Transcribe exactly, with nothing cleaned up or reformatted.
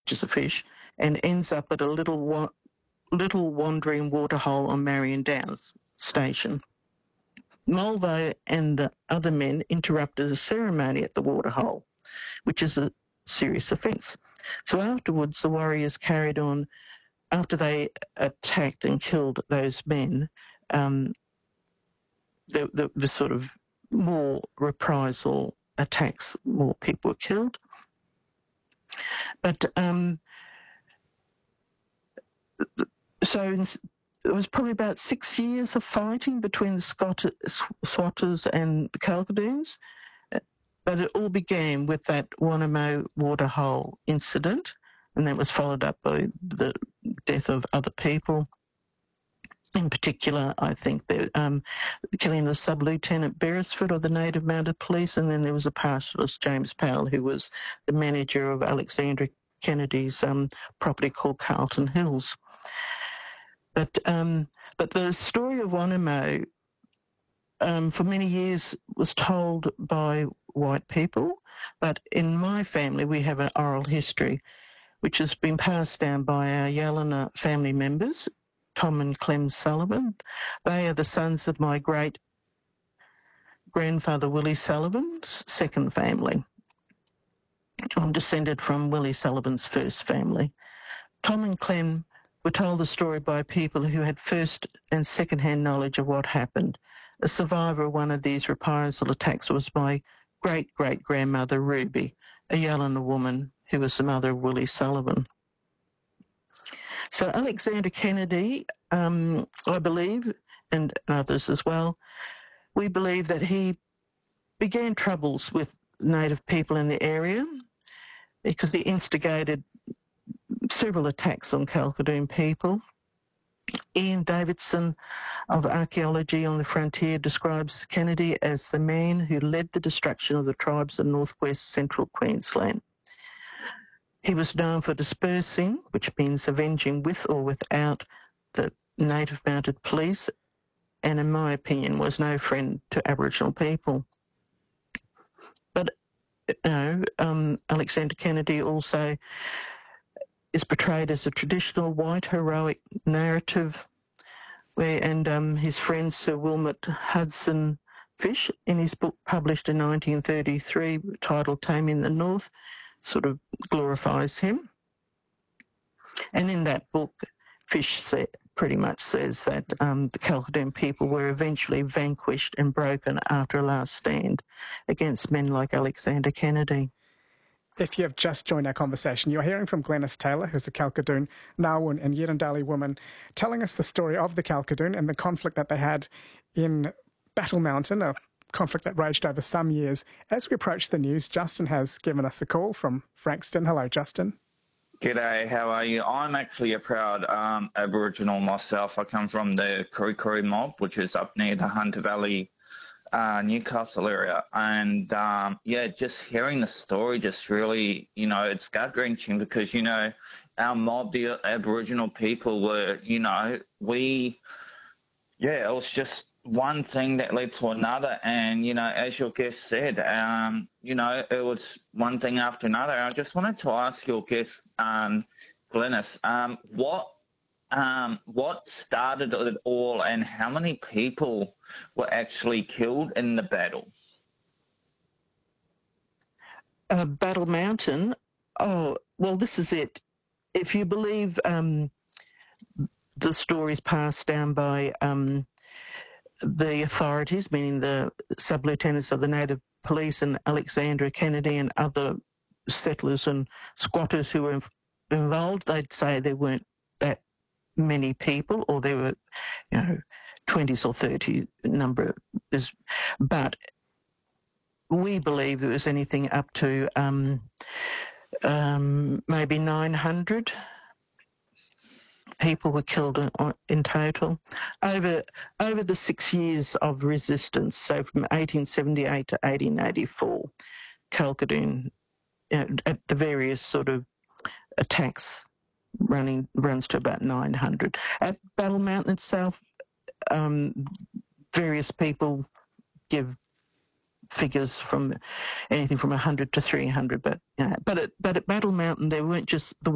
catches a fish, and ends up at a little wa- little wandering waterhole on Marion Downs station. Mulvey and the other men interrupted a ceremony at the waterhole, which is a serious offence. So afterwards, the warriors carried on, after they attacked and killed those men, um, there, there was sort of more reprisal attacks, more people were killed. But um, so in, it was probably about six years of fighting between the Scott, Swatters and the Kalkadoons. But it all began with that Wanamo waterhole incident, and that was followed up by the death of other people. In particular, I think the um, killing of Sub-Lieutenant Beresford of the Native Mounted Police, and then there was a pastoralist, James Powell, who was the manager of Alexander Kennedy's um, property called Carlton Hills. But um, but the story of Wanamo um, for many years was told by white people, but in my family we have an oral history which has been passed down by our Yalina family members, Tom and Clem Sullivan. They are the sons of my great grandfather Willie Sullivan's second family. I'm descended from Willie Sullivan's first family. Tom and Clem were told the story by people who had first and second-hand knowledge of what happened. A survivor of one of these reprisal attacks was my great-great-grandmother Ruby, a Yalina woman who was the mother of Willie Sullivan. So Alexander Kennedy, um, I believe, and others as well, we believe that he began troubles with Native people in the area because he instigated several attacks on Kalkadoon people. Ian Davidson of Archaeology on the Frontier describes Kennedy as the man who led the destruction of the tribes of northwest central Queensland. He was known for dispersing, which means avenging with or without the Native Mounted Police, and in my opinion was no friend to Aboriginal people. But you know, um, Alexander Kennedy also is portrayed as a traditional white heroic narrative, where and um, his friend Sir Wilmot Hudson Fish, in his book published in nineteen thirty-three titled Taming the North, sort of glorifies him. And in that book, Fish say, pretty much says that um, the Kalkadoon people were eventually vanquished and broken after a last stand against men like Alexander Kennedy. If you have just joined our conversation, you're hearing from Glenys Taylor, who's a Kalkadoon, Nawun and Yirrindali woman, telling us the story of the Kalkadoon and the conflict that they had in Battle Mountain, a conflict that raged over some years. As we approach the news, Justin has given us a call from Frankston. Hello, Justin. G'day, how are you? I'm actually a proud um, Aboriginal myself. I come from the Kuru Kuru mob, which is up near the Hunter Valley, uh, Newcastle area. And, um, yeah, just hearing the story just really, you know, it's gut-wrenching because, you know, our mob, the Aboriginal people were, you know, we, yeah, it was just one thing that led to another. And, you know, as your guest said, um, you know, it was one thing after another. I just wanted to ask your guest, um, Glenys, um, what um, what started it all and how many people were actually killed in the battle? Uh, Battle Mountain, oh, well, this is it. If you believe um, the stories passed down by um, the authorities, meaning the sub-lieutenants of the Native Police and Alexander Kennedy and other settlers and squatters who were involved, they'd say there weren't that many people, or there were, you know, twenties or thirty number. Is, but we believe there was anything up to um, um, maybe nine hundred people were killed in total over over the six years of resistance. So from eighteen seventy-eight to eighteen eighty-four, Kalkadoon, you know, at the various sort of attacks running runs to about nine hundred. At Battle Mountain itself, um, various people give figures from anything from one hundred to three hundred, but uh, but at, but at Battle Mountain there weren't just the